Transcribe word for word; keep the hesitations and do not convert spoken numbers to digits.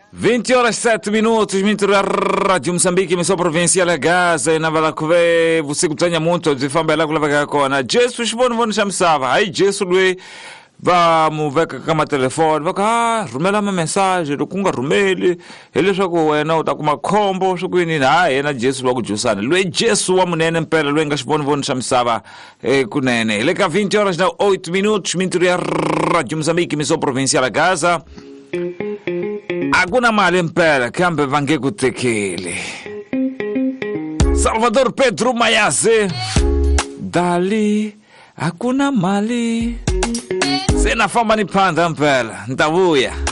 vinte horas e sete minutos, Mintro ya Radio Msambiki, emissão provincial ya Gaza, na vala kuve, você kutanya muito, zifamba la kula vaka kona. Jesu shibonu vonu shamsava, ai Jesu lwe, vamos veka kama telefone, vaka, ah, rumela ma mensagem, rukunga rumeli, ele shoko wena, utakuma kombo, shoko ini na, ah, ena Jesu lwa kujusana. Lwe Jesu wa munene mpela, lwe nga shibonu vonu shamsava, eh, kunene. Leka vinte horas na oito minutos, Mintro ya Radio Msambiki, emissão provincial ya Gaza. Hakuna mali mpela kambe vange kutekele. Salvador Pedro Mayaze Dali hakuna mali. Sena fama ni panda mpela. Ntavuya